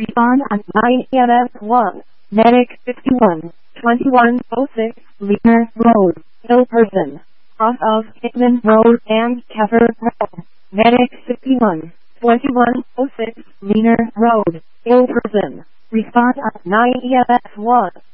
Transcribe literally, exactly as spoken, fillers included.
Respond on nine E M S one. Medic fifty-one, twenty-one oh six, Leaner Road, ill person. Off of Hickman Road and Keffer Road. Medic fifty-one, twenty-one oh six, Leaner Road, ill person. Respond on nine E M S one.